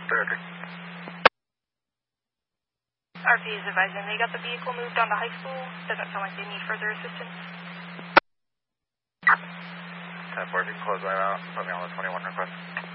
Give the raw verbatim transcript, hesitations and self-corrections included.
Roger. R P is advising they got the vehicle moved on to high school. Doesn't sound like they need further assistance. ten four, you can close that out. Put me on the twenty-one request.